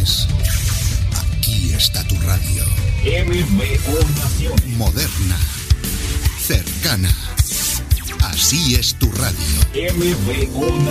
Naciones. Aquí está tu radio. MBO Naciones. Moderna. Cercana. Así es tu radio. MBO Naciones.